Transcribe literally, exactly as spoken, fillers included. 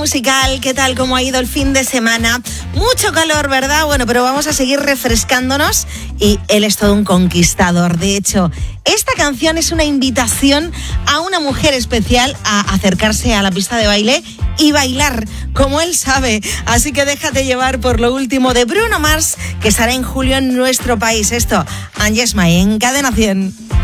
musical, ¿qué tal? ¿Cómo ha ido el fin de semana? Mucho calor, ¿verdad? Bueno, pero vamos a seguir refrescándonos y él es todo un conquistador. De hecho, esta canción es una invitación a una mujer especial a acercarse a la pista de baile y bailar como él sabe. Así que déjate llevar por lo último de Bruno Mars, que estará en julio en nuestro país. Esto, And Yes My, en Cadena cien.